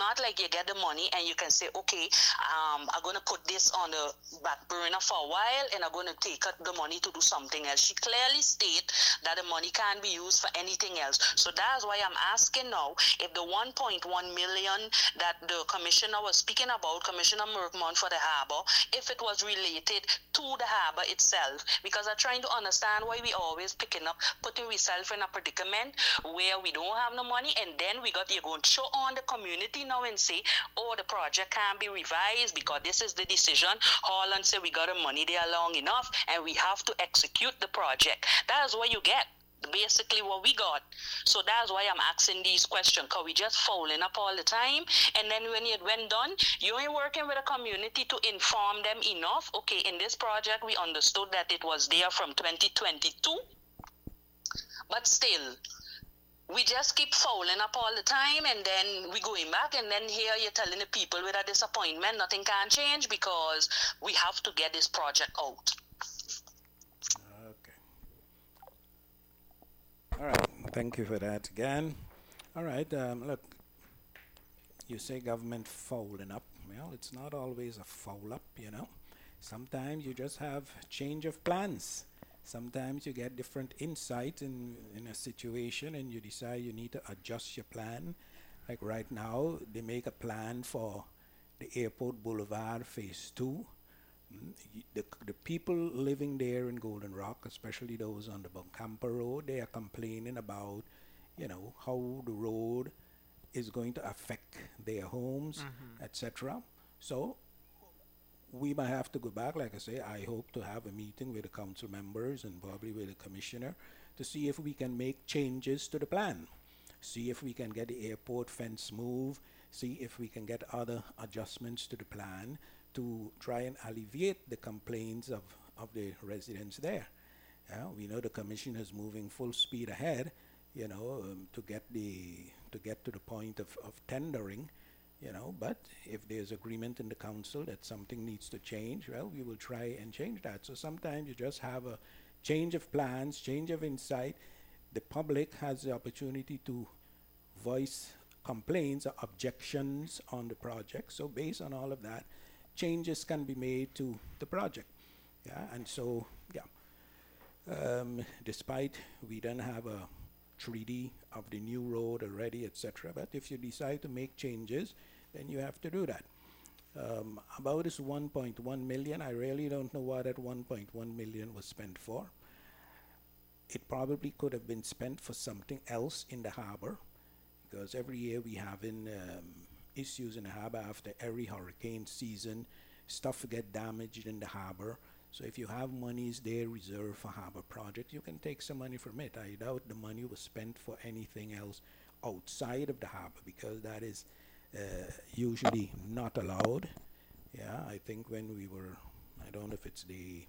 not like you get the money and you can say, okay, I'm going to put this on the back burner for a while and I'm going to take out the money to do something else. She clearly state that the money can't be used for anything else. So that's why I'm asking now if the 1.1 million that the commissioner was speaking about, Commissioner Merkmont for the harbor, if it was related to the harbor itself, because I'm trying to understand why we always putting ourselves in a predicament where we don't have no money, and then you're going to show on the community now and say, oh, the project can't be revised because this is the decision. Holland said we got the money there long enough and we have to execute the project. That's what you get. Basically what we got. So that's why I'm asking these questions, because we just following up all the time, and then when done, you ain't working with a community to inform them enough. Okay, in this project we understood that it was there from 2022, but still we just keep following up all the time, and then we going back, and then here you're telling the people with a disappointment nothing can change because we have to get this project out. Okay. All right. Thank you for that again. All right. Look, you say government folding up. Well, it's not always a fold up, you know. Sometimes you just have change of plans. Sometimes you get different insight in a situation and you decide you need to adjust your plan. Like right now, they make a plan for the Airport Boulevard Phase 2. The people living there in Golden Rock, especially those on the Buncampa Road, they are complaining about, you know, how the road is going to affect their homes, etc. So we might have to go back. Like I say, I hope to have a meeting with the council members and probably with the commissioner to see if we can make changes to the plan. See if we can get the airport fence moved, see if we can get other adjustments to the plan to try and alleviate the complaints of the residents there. We know the commission is moving full speed ahead, you know, to get to the point of tendering, you know, but if there's agreement in the council that something needs to change, well, we will try and change that. So sometimes you just have a change of plans, change of insight. The public has the opportunity to voice complaints or objections on the project. So based on all of that, changes can be made to the project. Yeah, and so, despite we don't have a 3D of the new road already, etc., but if you decide to make changes, then you have to do that. About this 1.1 million, I really don't know what that 1.1 million was spent for. It probably could have been spent for something else in the harbor, because every year we have issues in the harbor after every hurricane season. Stuff get damaged in the harbor. So if you have monies there reserved for harbor project, you can take some money from it. I doubt the money was spent for anything else outside of the harbor, because that is usually not allowed. Yeah, I think when we were, I don't know if it's the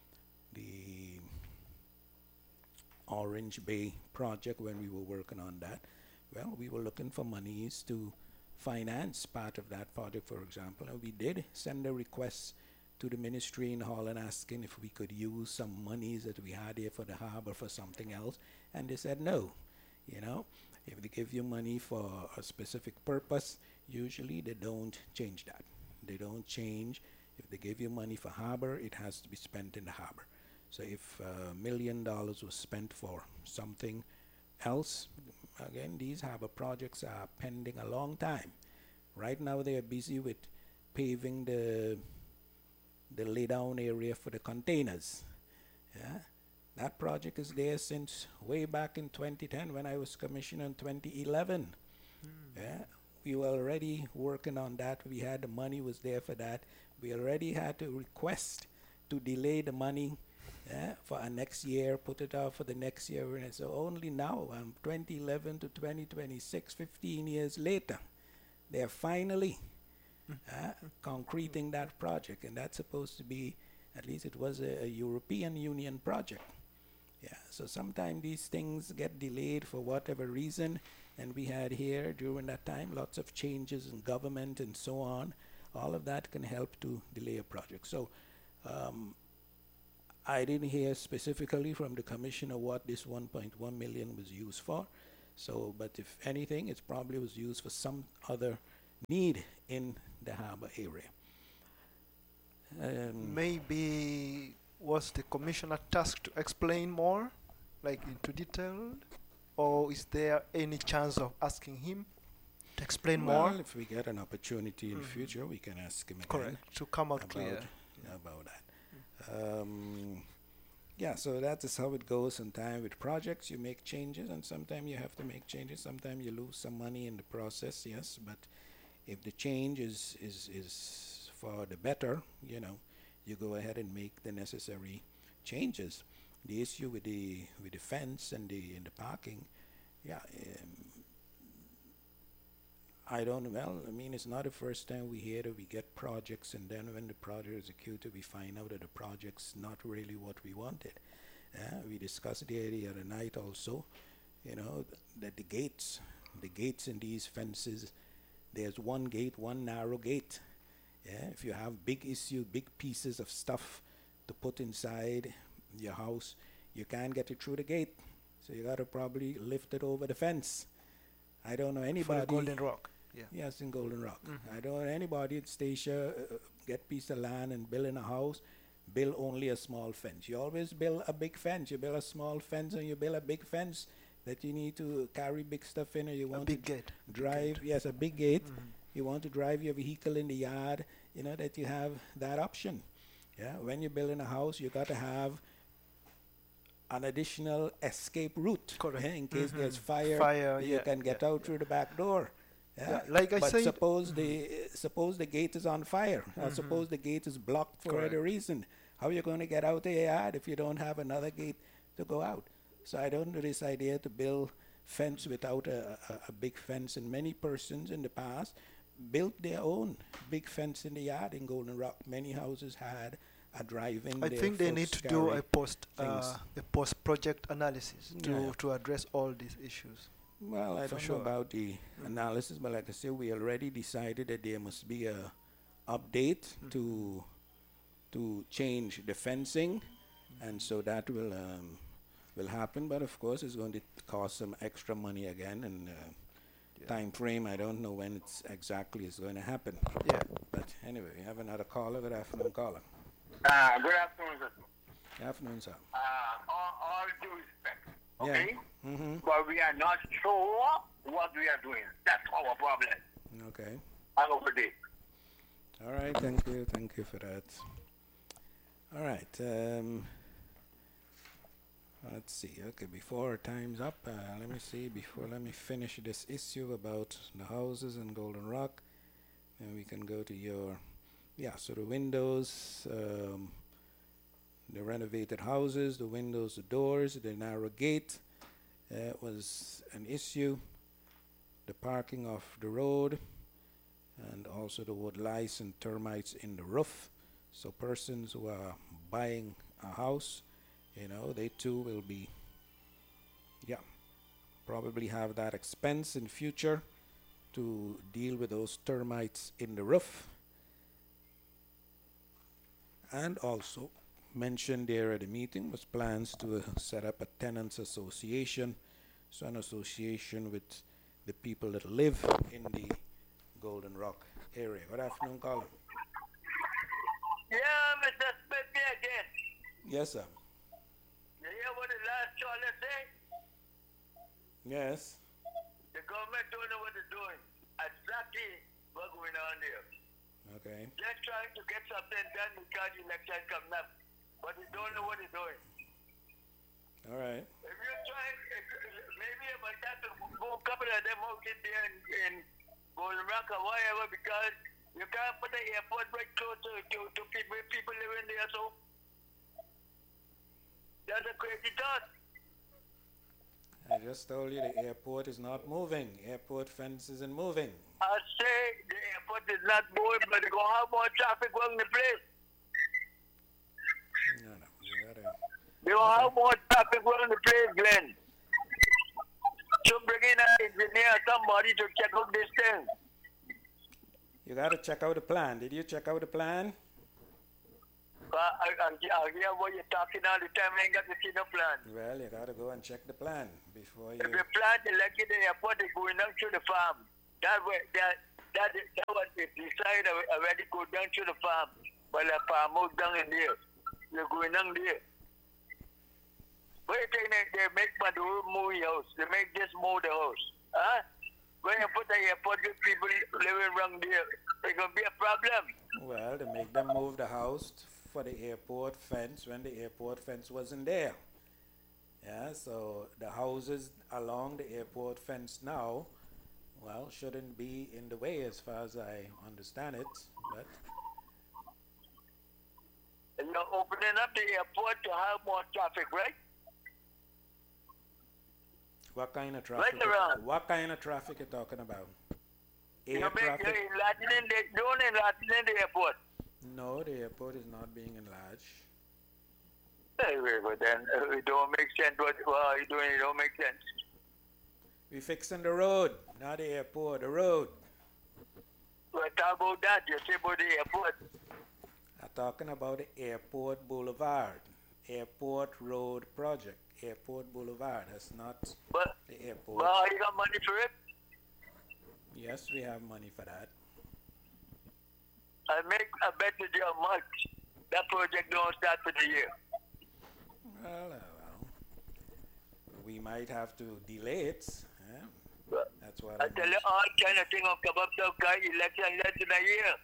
Orange Bay project, when we were working on that, well, we were looking for monies to finance part of that project, for example, and we did send a request to the ministry in Holland asking if we could use some monies that we had here for the harbor for something else, and they said no. You know, if they give you money for a specific purpose, usually they don't change that. They don't change. If they give you money for harbor, it has to be spent in the harbor. So if $1 million was spent for something else, again, these harbor projects are pending a long time. Right now they are busy with paving the lay down area for the containers. Yeah, that project is there since way back in 2010 when I was commissioner in 2011. Yeah, we were already working on that. We had the money was there for that. We already had to request to delay the money for our next year, put it out for the next year. And so only now, 2011 to 2026, 15 years later, they're finally concreting that project. And that's supposed to be, at least it was a European Union project. Yeah, so sometimes these things get delayed for whatever reason. And we had here during that time lots of changes in government and so on. All of that can help to delay a project. So I didn't hear specifically from the commissioner what this 1.1 million was used for. So, but if anything, it probably was used for some other need in the harbor area. Maybe was the commissioner tasked to explain more, like into detail, or is there any chance of asking him to explain more? Well, if we get an opportunity in the future, we can ask him again. Correct, to come out about, clear. about that. Yeah, so that is how it goes. Sometimes with projects, you make changes, and sometimes you have to make changes. Sometimes you lose some money in the process, yes, but if the change is for the better, you go ahead and make the necessary changes. The issue with the fence and the parking, yeah, I don't know. Well, I mean, it's not the first time we hear that we get projects, and then when the project is executed, we find out that the project's not really what we wanted. We discussed the other night also, that the gates in these fences, there's one gate, one narrow gate. Yeah, if you have big pieces of stuff to put inside your house, you can't get it through the gate, so you got to probably lift it over the fence. I don't know anybody. For Golden Rock. Yeah. Yes, in Golden Rock. I don't know anybody at Statia get piece of land and build in a house, build only a small fence. You always build a big fence. You build a small fence and you build a big fence that you need to carry big stuff in, or you want big to gate. drive. Yes, a big gate. You want to drive your vehicle in the yard, that you have that option. Yeah, when you build in a house, you got to have an additional escape route. Correct. In case there's fire, you can get out through the back door. Yeah. Like I but said, suppose the gate is on fire, or suppose the gate is blocked for Correct. other reason. How are you going to get out the yard if you don't have another gate to go out? So I don't know this idea to build fence without a big fence. And many persons in the past built their own big fence in the yard in Golden Rock. Many houses had a drive-in. I think they need to do a post project analysis to address all these issues. Well, I don't know about the analysis, but like I said, we already decided that there must be a update to change the fencing, and so that will happen. But of course, it's going to cost some extra money again, and time frame, I don't know when it's exactly is going to happen. Yeah. But anyway, we have another caller. Good afternoon, caller. Good afternoon, sir. Good afternoon, sir. All due respect, okay? Yeah. Mm-hmm. But we are not sure what we are doing. That's our problem. Okay. Have a good day. All right, thank you for that. All right, let's see. Okay, before our time's up, let me finish this issue about the houses in Golden Rock, and we can go to your, so the windows, the renovated houses, the windows, the doors, the narrow gate was an issue, the parking of the road, and also the wood lice and termites in the roof. So persons who are buying a house, they too will be, probably have that expense in future to deal with those termites in the roof. And also mentioned there at the meeting was plans to set up a tenants association, so an association with the people that live in the Golden Rock area. Good afternoon, caller. Yeah, Mr. Smith, me again. Yes, sir. You hear what the last caller said? Yes. The government don't know what they're doing. Exactly what's going on there. Okay. They're trying to get something done because the election coming up, but they don't know what they're doing. All right. If you're trying, maybe if I got to go a couple of them out in there in Golden Rock or whatever, because you can't put the airport right close to people living there, so that's a crazy thought. I just told you the airport is not moving. Airport fence isn't moving. I say the airport is not moving, but they're going to have more traffic going the place. No, you gotta. They're going to have more traffic going the place, Glenn. So bring in an engineer, somebody to check out this thing. You gotta check out the plan. Did you check out the plan? I hear what you're talking all the time. I ain't got to see no plan. Well, you gotta go and check the plan before you. If the plan to let you the airport, they're going out to the farm. That way, that was it. Decide already go down to the farm. But the farm out down in there. You're going down there. But they make my move your house. They make just move the house. Huh? When you put the airport with people living around there, it's going to be a problem. Well, they make them move the house for the airport fence when the airport fence wasn't there. Yeah, so the houses along the airport fence now, well, shouldn't be in the way as far as I understand it, but And you're opening up the airport to have more traffic, right? what kind of traffic? Right around. What kind of traffic you talking about? You Air make traffic? don't enlarge in the airport. No, the airport is not being enlarged. Anyway, but then it don't make sense what you're doing. It don't make sense. We fixing the road, not the airport, the road. But talk about that. You say about the airport. I'm talking about the Airport Boulevard, Airport Road Project, Airport Boulevard. That's not But the airport. well, you got money for it? Yes, we have money for that. I bet you how much that project don't start for the year. Well, we might have to delay it. Yeah? But That's what I tell you, all kind of thing will come up to guy election less than a year.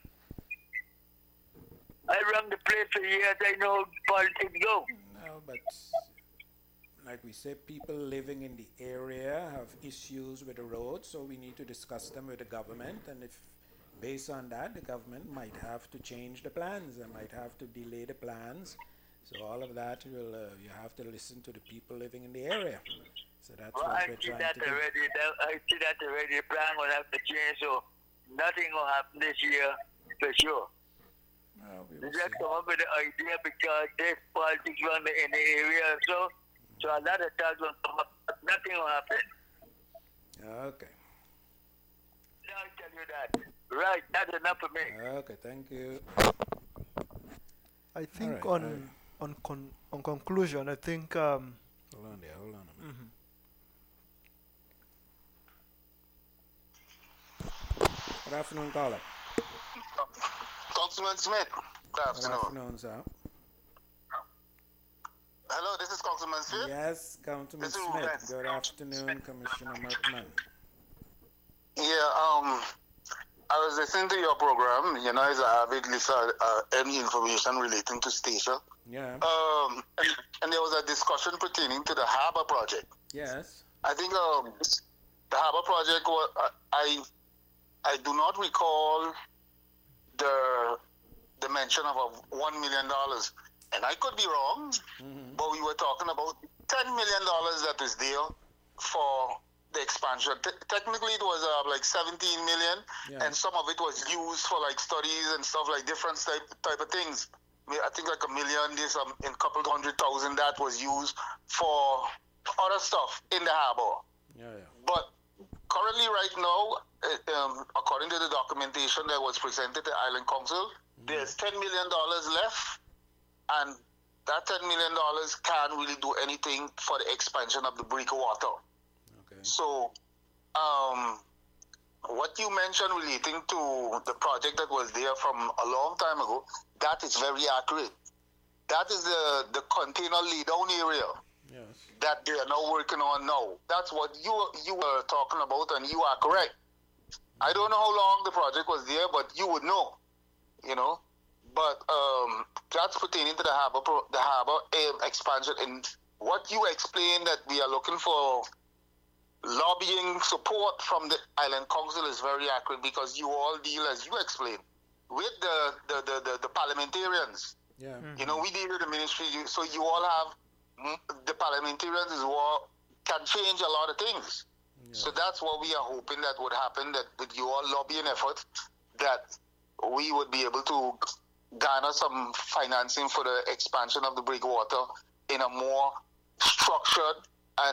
I run the place for years. I know how politics go. No, but like we said, people living in the area have issues with the road, so we need to discuss them with the government. And if based on that, the government might have to change the plans. They might have to delay the plans. So all of that will you have to listen to the people living in the area. So that's Well, what I we're see trying that to do. already. I see that already. The plan will have to change, so nothing will happen this year for sure. Well, we They will just see. come up with the idea because there's politics run in the area, so a lot of times will come up, but nothing will happen. Okay. Now I tell you that. Right, that's enough for me. Okay, thank you. I think Alright, on conclusion, I think Hold on there, hold on a minute. Good afternoon, caller. Councilman Smith. Good Good afternoon. afternoon, sir. Hello, this is Councilman Smith. Yes, Councilman This is Smith. Ruben. Good afternoon, Commissioner Mertman. Yeah, I was listening to your program. You know, as I avid listener, any information relating to station. Yeah. And there was a discussion pertaining to the harbor project. Yes. I think the harbor project was, I do not recall the mention of $1 million. And I could be wrong, but we were talking about $10 million that is there for the expansion. Technically, it was like 17 million, Yeah. and some of it was used for like studies and stuff like different type of things. I think like $1 million, there's in couple 100,000 that was used for other stuff in the harbor. Yeah, yeah. But currently, right now, according to the documentation that was presented to Island Council, there's $10 million left, and that $10 million can't really do anything for the expansion of the breakwater. Okay. So, what you mentioned relating to the project that was there from a long time ago, that is very accurate. That is the container laydown area Yes. that they are now working on now. That's what you were talking about, and you are correct. I don't know how long the project was there, but you would know, you know. But that's pertaining to the harbor expansion. And what you explained that we are looking for lobbying support from the Island Council is very accurate, because you all deal, as you explained, with the parliamentarians. Yeah. You know, we deal with the ministry, so you all have the parliamentarians is what can change a lot of things. Yeah. So that's what we are hoping that would happen, that with you all lobbying efforts, that we would be able to garner some financing for the expansion of the breakwater in a more structured and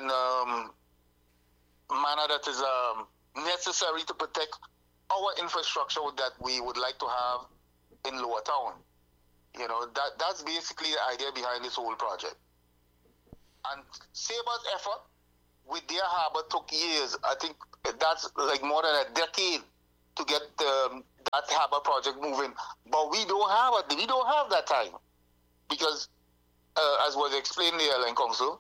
manner that is necessary to protect our infrastructure that we would like to have in Lower Town. You know, that's basically the idea behind this whole project. And Saber's effort with their harbor took years. I think that's like more than a decade to get that harbor project moving. But we don't have that time because, as was explained in the airline council,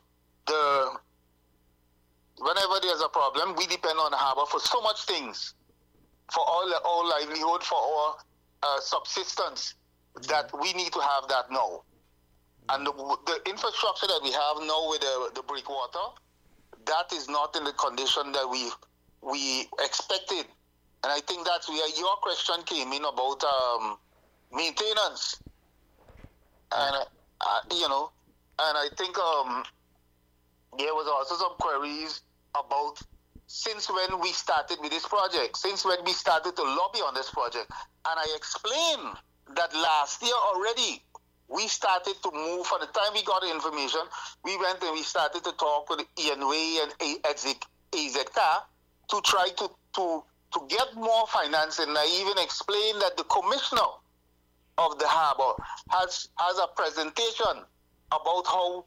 whenever there's a problem, we depend on the harbor for so much things, for our livelihood, for our subsistence, that we need to have that now. And the infrastructure that we have now with the breakwater, that is not in the condition that we expected. And I think that's where your question came in about maintenance. And, and I think there was also some queries about since when we started with this project, since when we started to lobby on this project. And I explained that last year already, we started to move. From the time we got the information, we went and we started to talk with ENWA and AZK to try to get more financing. And I even explained that the commissioner of the harbor has a presentation about how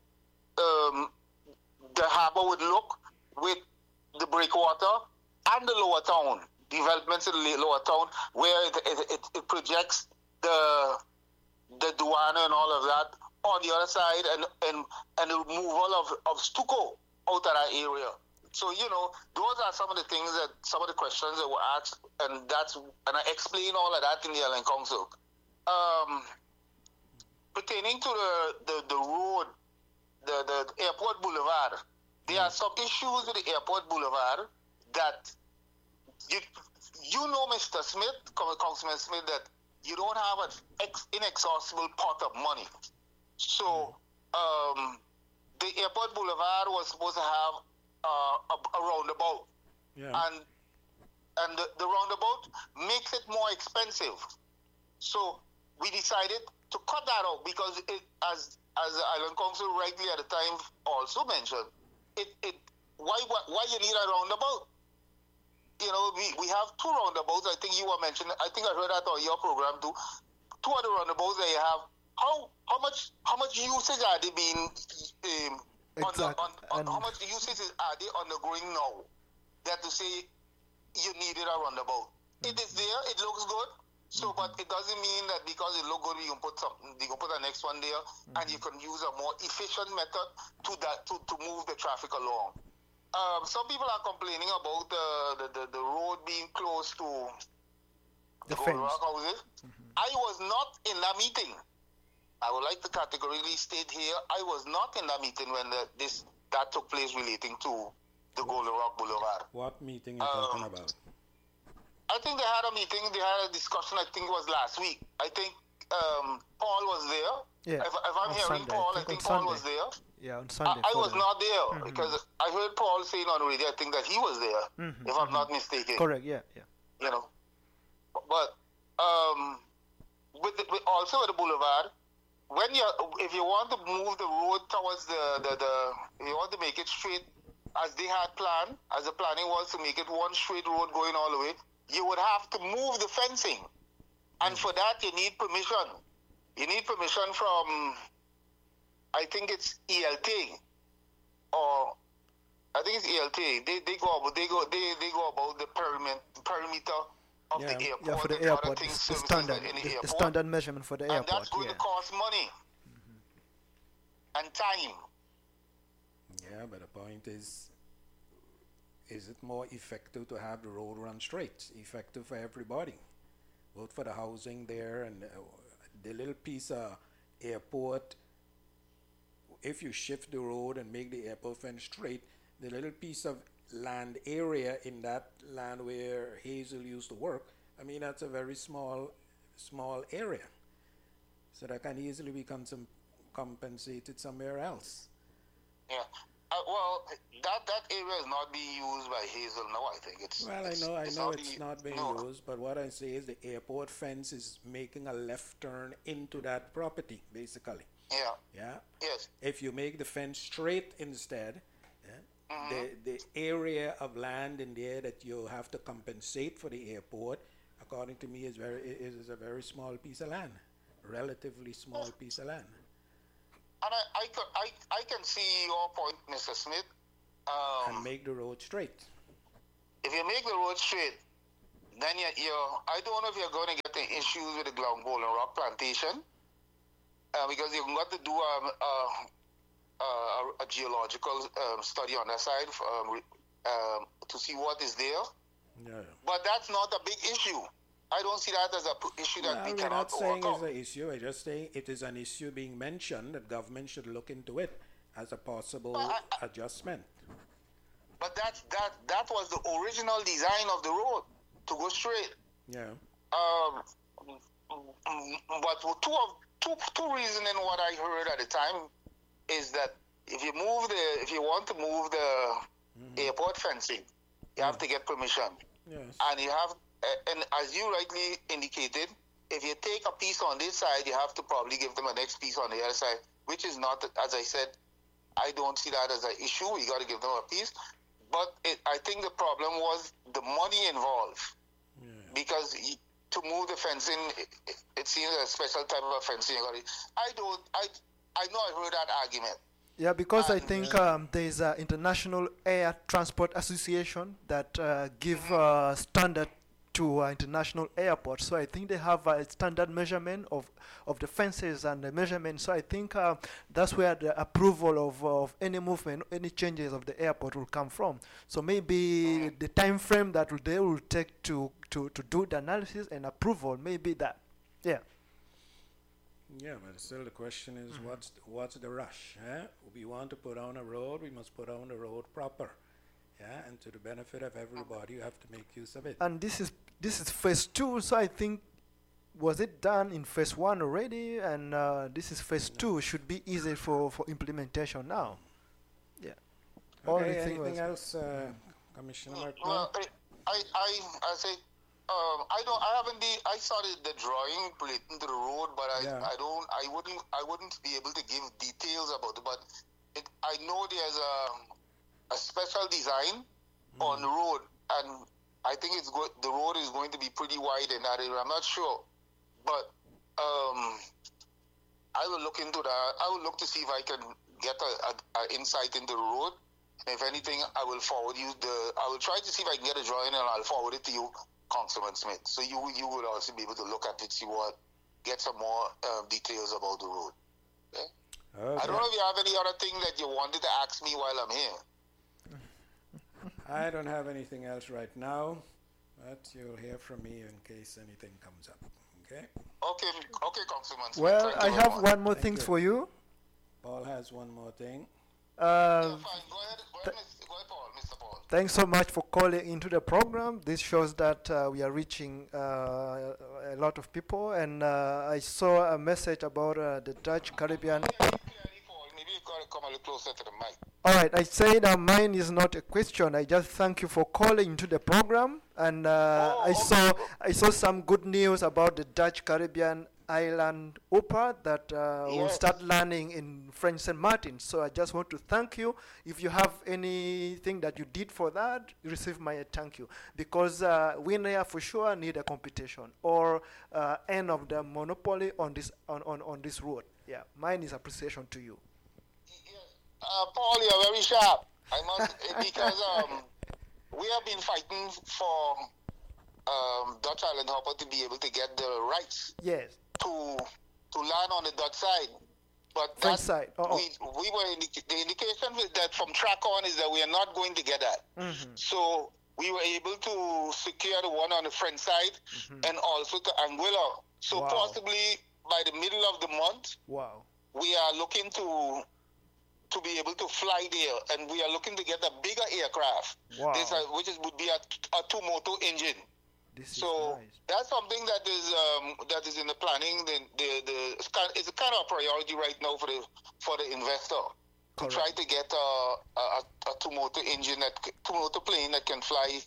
the harbor would look with the breakwater and the lower town, developments in the lower town, where it projects the Duana and all of that on the other side, and the removal of stucco out of that area. So, those are some of the things some of the questions that were asked, and I explain all of that in the airline council. Pertaining to the road, the airport boulevard, there are some issues with the airport boulevard that Mr. Smith, Councilman Smith, that you don't have an inexhaustible pot of money. So the airport boulevard was supposed to have a roundabout, and the roundabout makes it more expensive. So we decided to cut that out because as the Island Council rightly at the time also mentioned, why you need a roundabout? We have two roundabouts. I think you were mentioning. I think I heard that on your program too. Two other roundabouts that you have. How much usage are they being how much usage are they undergoing now? That to say you needed a roundabout. It is there. It looks good. So, but it doesn't mean that because it looks good, you can put the next one there, and you can use a more efficient method to move the traffic along. Some people are complaining about the road being close to the Gold fence. Rock houses. I was not in that meeting. I would like to categorically state here, I was not in that meeting when that took place relating to the Golden Rock Boulevard. What meeting are you talking about? I think they had a meeting, they had a discussion, I think it was last week. I think Paul was there. Yeah. If I'm hearing Sunday. Paul, I think Paul was there. Yeah, on Sunday. I was not there because I heard Paul saying on the radio, I think that he was there, if I'm not mistaken. Correct, yeah. But also with the boulevard, if you want to move the road towards if you want to make it straight, as they had planned, as the planning was to make it one straight road going all the way, you would have to move the fencing. And for that, you need permission. You need permission from, I think it's ELT, or I think it's ELT. They go about the perimeter of the airport. Yeah, for the airport, the standard measurement for the airport. And that's going to cost money and time. Yeah, but the point is it more effective to have the road run straight? Effective for everybody, both for the housing there and the little piece of airport. If you shift the road and make the airport fence straight, the little piece of land area in that land where Hazel used to work, I mean, that's a very small area. So that can easily be compensated somewhere else. Yeah. Well, that area is not being used by Hazel now, I think. I know it's not being used, but what I say is the airport fence is making a left turn into that property, basically. Yeah. Yeah? Yes. If you make the fence straight instead, the area of land in there that you have to compensate for the airport, according to me, is a very small piece of land, relatively small piece of land. And I can see your point, Mr. Smith. And make the road straight. If you make the road straight, then I don't know if you're going to get the issues with the Golden Rock plantation, because you've got to do a geological study on that side to see what is there. Yeah. But that's not a big issue. I don't see that as an issue that we We're cannot not saying overcome. it's an issue. I'm just saying it is an issue being mentioned that government should look into it as a possible adjustment. But that was the original design of the road, to go straight. Yeah. But two reasons in what I heard at the time is that if you want to move the airport fencing, you have to get permission. Yes. And as you rightly indicated, if you take a piece on this side, you have to probably give them a next piece on the other side, which is not, as I said, I don't see that as an issue. We got to give them a piece. But I think the problem was the money involved. Yeah. Because to move the fencing, it seems a special type of fencing. I know I heard that argument. Yeah, because I think there's an International Air Transport Association that give standard to international airports. So I think they have a standard measurement of the fences and the measurement. So I think that's where the approval of any movement, any changes of the airport will come from. So maybe the time frame that they will take to do the analysis and approval, maybe that. Yeah. Yeah, but still the question is, what's the rush? Eh? We want to put on a road, we must put on the road proper. Yeah, and to the benefit of everybody, you have to make use of it. And this is phase 2, so I think, was it done in phase 1 already? And this is phase 2, should be easy for implementation now. Yeah. Okay, anything else, Commissioner Markman? Well, I started the drawing relating to the road, but I wouldn't be able to give details about it. But I know there's a special design on the road, and I think the road is going to be pretty wide in that area. I'm not sure, but I will look into that. I will look to see if I can get a insight into the road. If anything, I will forward you I will try to see if I can get a drawing, and I'll forward it to you, Councilman Smith. So you will also be able to look at it, get some more details about the road. Okay? I don't know if you have any other thing that you wanted to ask me while I'm here. I don't have anything else right now, but you'll hear from me in case anything comes up. Okay? Okay, Councilman Smith. Well, I have one more thing for you. Paul has one more thing. Yeah, fine. Go ahead, Paul, Mr. Paul. Thanks so much for calling into the program. This shows that we are reaching a lot of people. And I saw a message about the Dutch Caribbean. Maybe you got to come a little closer to the mic. All right, I said mine is not a question. I just thank you for calling into the program. And I saw some good news about the Dutch Caribbean island opera that will start learning in French St. Martin. So I just want to thank you. If you have anything that you did for that, receive my thank you. Because we for sure need a competition or end of the monopoly on this road. Yeah, mine is appreciation to you. Paul, you're very sharp. I must because we have been fighting for Dutch Island Hopper to be able to get the rights. Yes. To land on the Dutch side, but French side. We were the indication that from track on is that we are not going to get that. Mm-hmm. So we were able to secure the one on the French side and also to Anguilla. So possibly by the middle of the month, we are looking to be able to fly there, and we are looking to get a bigger aircraft. Wow. Which would be a two-motor engine. So nice. That's something that is in the planning. It's a kind of priority right now for the investor. Correct. To try to get a two-motor engine, two-motor plane that can fly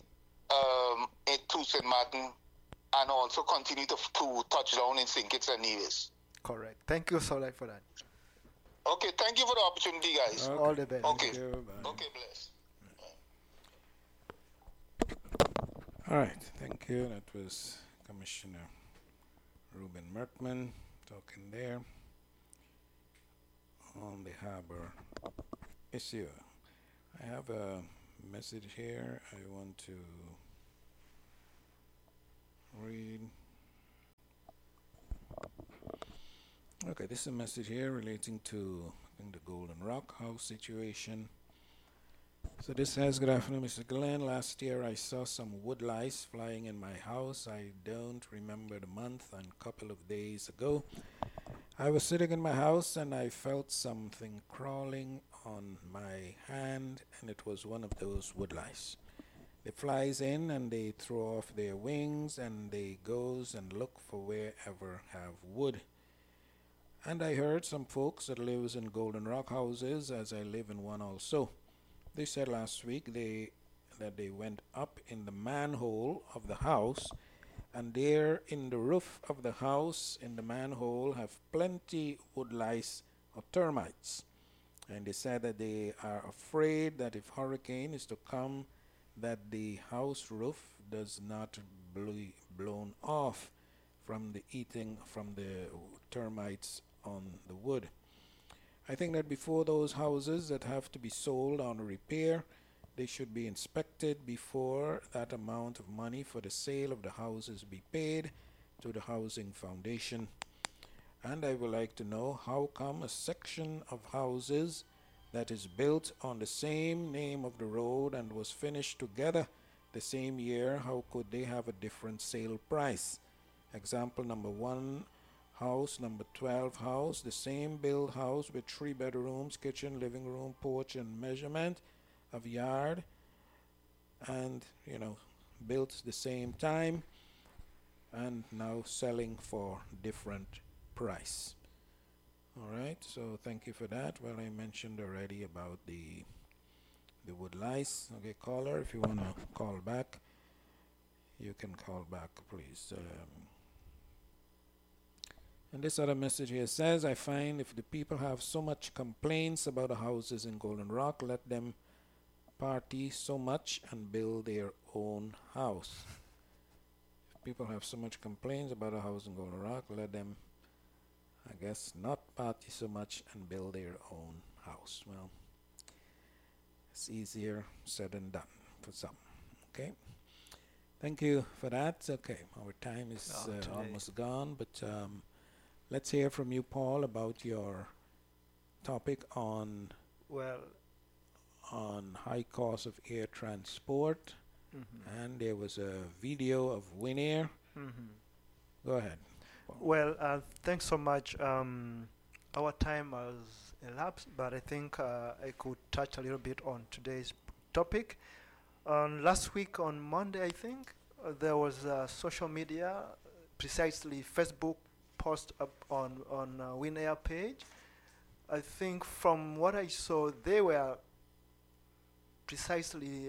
to St. Martin and also continue to touch down in St. Kitts and Nevis. Correct. Thank you so much for that. Okay, thank you for the opportunity, guys. Okay. All the best. Okay. Thank you. Okay, bless. All right, thank you. That was Commissioner Ruben Merkman talking there on the harbor issue. I have a message here I want to read. Okay, this is a message here relating to I think the Golden Rock house situation. So this says, good afternoon, Mr. Glenn. Last year I saw some wood lice flying in my house. I don't remember the month, and a couple of days ago I was sitting in my house and I felt something crawling on my hand, and it was one of those wood lice. They flies in and they throw off their wings and they goes and look for wherever have wood. And I heard some folks that lives in Golden Rock houses, as I live in one also. They said last week that they went up in the manhole of the house, and there in the roof of the house in the manhole have plenty wood lice or termites. And they said that they are afraid that if hurricane is to come, that the house roof does not be blown off from the eating from the termites on the wood. I think that before those houses that have to be sold on repair, they should be inspected before that amount of money for the sale of the houses be paid to the housing foundation. And I would like to know, how come a section of houses that is built on the same name of the road and was finished together the same year, how could they have a different sale price? Example number 1 house, number 12 house, the same build house with 3 bedrooms, kitchen, living room, porch, and measurement of yard, and built the same time, and now selling for different price. All right, so thank you for that. Well, I mentioned already about the wood lice. Okay, caller, if you want to call back, you can call back, please. And this other message here says, I find if the people have so much complaints about the houses in Golden Rock, let them party so much and build their own house. If people have so much complaints about a house in Golden Rock, let them, I guess, not party so much and build their own house. Well, it's easier said than done for some. Okay. Thank you for that. Okay, our time is almost gone, but let's hear from you, Paul, about your topic on high cost of air transport. And there was a video of Winair. Go ahead, Paul. Well, thanks so much. Our time has elapsed, but I think I could touch a little bit on today's topic. Last week on Monday, I think, there was social media, precisely Facebook, post up on Winair page. I think from what I saw, they were precisely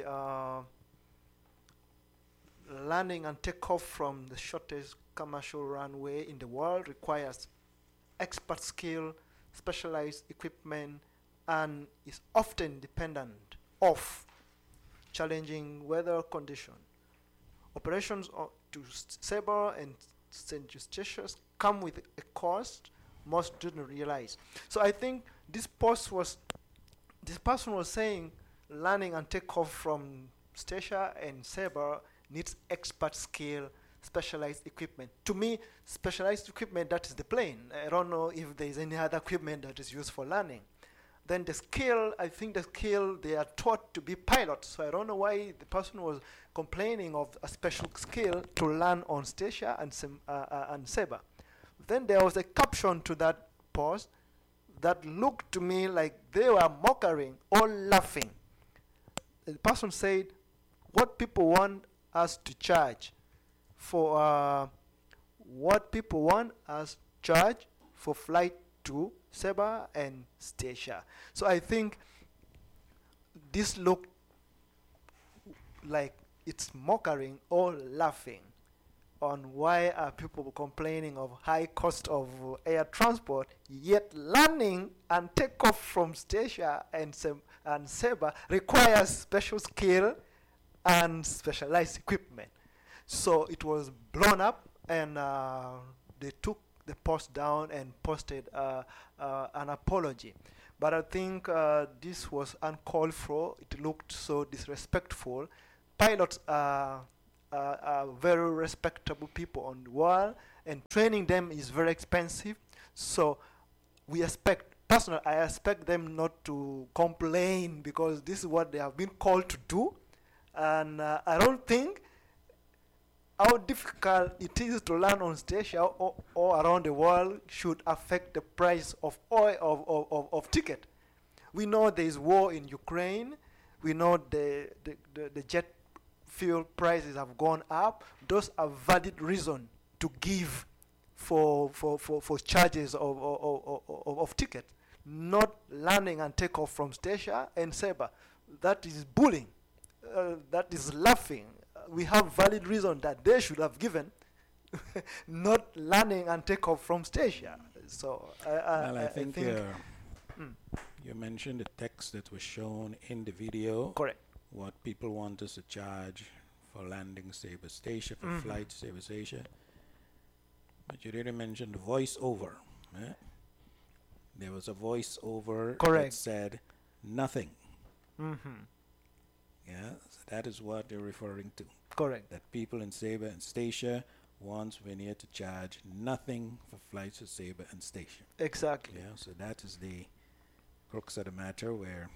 landing and take off from the shortest commercial runway in the world. Requires expert skill, specialized equipment, and is often dependent of challenging weather conditions. Operations to Seba and St. Eustatius come with a cost most didn't realize. So I think this person was saying landing and take off from Statia and Seba needs expert skill, specialized equipment. To me, specialized equipment, that is the plane. I don't know if there is any other equipment that is used for landing. Then the skill, I think the skill, they are taught to be pilots. So I don't know why the person was complaining of a special skill to land on Statia and Seba. Then there was a caption to that post that looked to me like they were mocking or laughing. The person said, what people want us to charge for flight to Seba and Statia. So I think this looked like it's mocking or laughing on why are people complaining of high cost of air transport, yet landing and take off from Statia and Seba requires special skill and specialized equipment. So it was blown up, and they took the post down and posted an apology. But I think this was uncalled for. It looked so disrespectful. Pilots are are very respectable people on the world, and training them is very expensive. So we expect, personally, I expect them not to complain because this is what they have been called to do. And I don't think how difficult it is to learn on station or around the world should affect the price of oil of ticket. We know there is war in Ukraine. We know the jet fuel prices have gone up. Those are valid reason to give for charges of ticket. Not landing and take off from Station and Seba. That is bullying. That is laughing. We have valid reason that they should have given, not landing and take off from Station. So I think you mentioned the text that was shown in the video. Correct. What people want us to charge for landing Seba Station, for flight Seba Station. But you didn't mention the voiceover. Eh? There was a voiceover that said nothing. Yeah, so that is what they're referring to. Correct. That people in Seba and Statia wants Vanier to charge nothing for flights to Seba and Statia. Exactly. Yeah, so that is the crux of the matter where,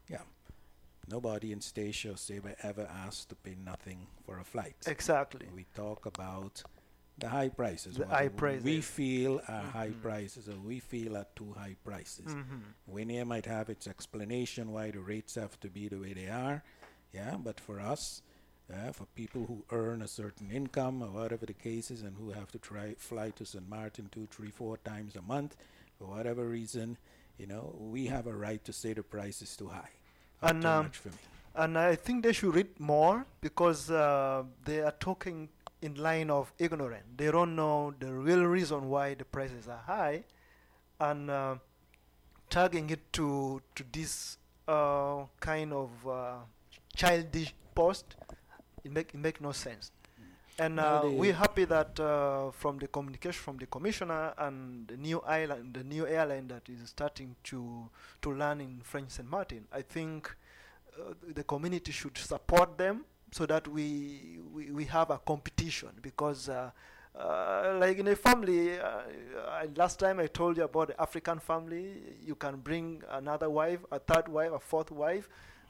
nobody in Statia or Seba ever asked to pay nothing for a flight. Exactly. We talk about the high prices. The high prices. We feel are high prices, or we feel are too high prices. Vanier might have its explanation why the rates have to be the way they are. Yeah, but for us, for people who earn a certain income or whatever the case is, and who have to fly to St. Martin 2, 3, 4 times a month for whatever reason, we have a right to say the price is too high. And too much for me. And I think they should read more because they are talking in line of ignorance. They don't know the real reason why the prices are high, and tagging it to this kind of childish post, it make no sense. And we're happy that from the communication from the commissioner and the new airline that is starting to land in French Saint Martin, I think the community should support them so that we have a competition, because like in a family, last time I told you about the African family, you can bring another wife, a third wife, a fourth wife.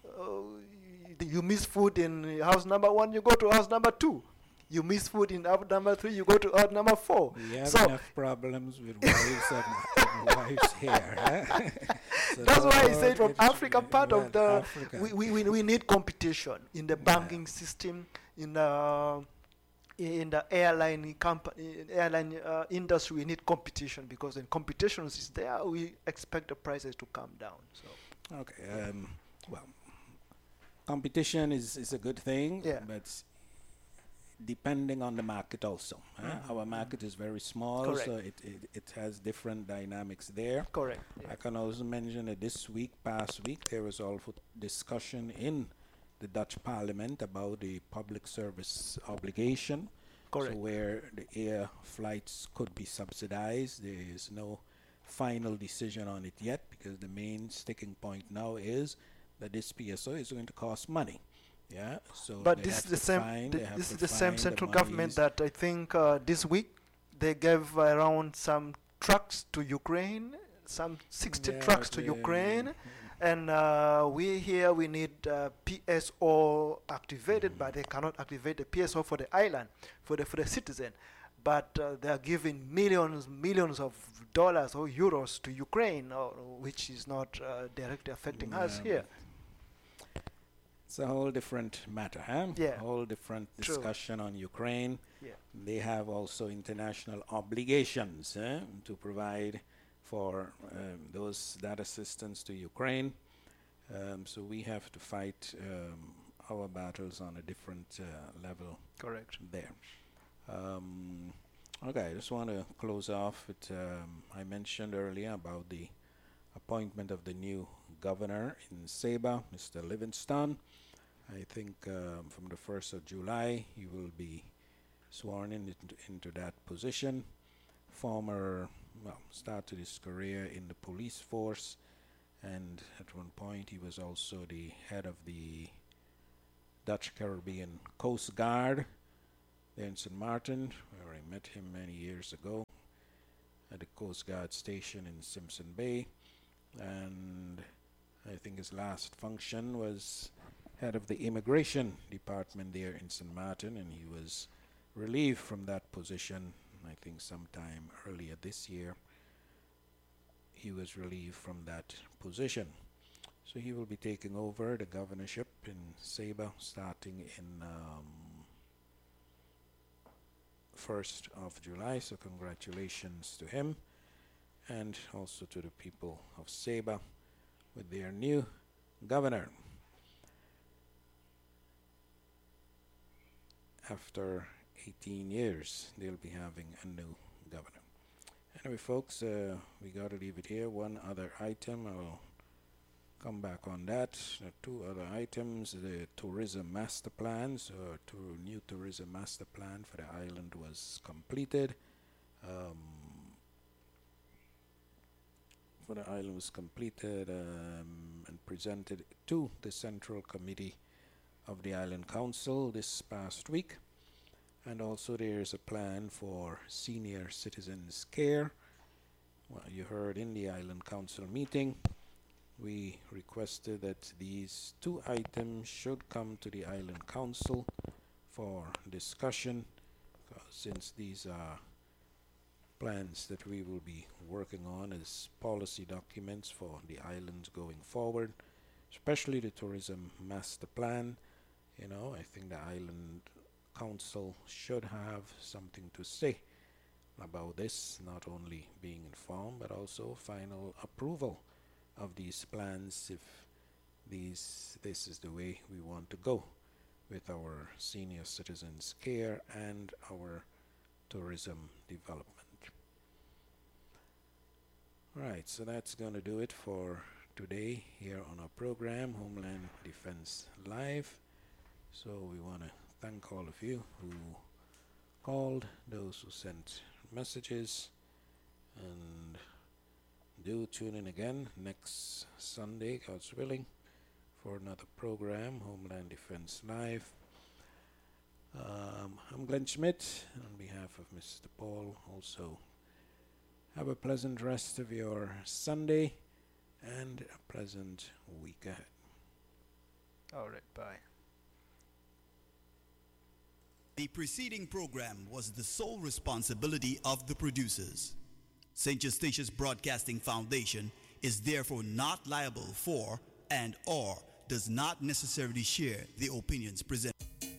You miss food in house number 1, you go to house number 2. You miss food in house number 3, you go to house number 4. We have enough problems with wives and wives here. Huh? So that's why I said from African part of the Africa. we need competition in the banking system, in the airline industry. We need competition, because when competition is there, we expect the prices to come down. So okay, well, competition is a good thing, but depending on the market also. Our market is very small, so it has different dynamics there. Correct. I can also mention that past week, there was also discussion in the Dutch Parliament about the public service obligation. Correct. So where the air flights could be subsidized. There is no final decision on it yet, because the main sticking point now is that this PSO is going to cost money. Yeah, so but this is the same. This is the same central government that I think this week they gave around some trucks to Ukraine, some 60 trucks to Ukraine, and we need PSO activated, but they cannot activate the PSO for the island, for the citizen. But they are giving millions of dollars or euros to Ukraine, which is not directly affecting us here. It's a whole different matter, huh? Yeah. A whole different discussion on Ukraine. Yeah. They have also international obligations to provide for that assistance to Ukraine. So we have to fight our battles on a different level. Correct. There. Okay, I just want to close off with, I mentioned earlier about the appointment of the new governor in Seba, Mr. Livingston. I think from the 1st of July, he will be sworn into that position. Started his career in the police force, and at one point he was also the head of the Dutch Caribbean Coast Guard. there in St. Martin, where I met him many years ago at the Coast Guard station in Simpson Bay. And I think his last function was head of the immigration department there in St. Martin, and he was relieved from that position, I think sometime earlier this year. He was relieved from that position. So he will be taking over the governorship in Saba starting in 1st of July. So congratulations to him, and also to the people of Saba with their new governor. After 18 years, they'll be having a new governor. Anyway, folks, we got to leave it here. One other item, I'll come back on that. Two other items, the tourism master plan. So new tourism master plan for the island was completed. And presented to the Central Committee of the Island Council this past week. And also there's a plan for senior citizens care. Well, you heard in the Island Council meeting, we requested that these two items should come to the Island Council for discussion, since these are plans that we will be working on as policy documents for the islands going forward, especially the tourism master plan. You know, I think the Island Council should have something to say about this, not only being informed but also final approval of these plans if this is the way we want to go with our senior citizens care and our tourism development. Right, so that's going to do it for today here on our program, Homeland Defense Live. So we want to thank all of you who called, those who sent messages, and do tune in again next Sunday, God's willing, for another program, Homeland Defense Live. I'm Glenn Schmidt on behalf of Mr. Paul. Also, have a pleasant rest of your Sunday and a pleasant week ahead. All right, bye. The preceding program was the sole responsibility of the producers. St. Eustatius Broadcasting Foundation is therefore not liable for and/or does not necessarily share the opinions presented.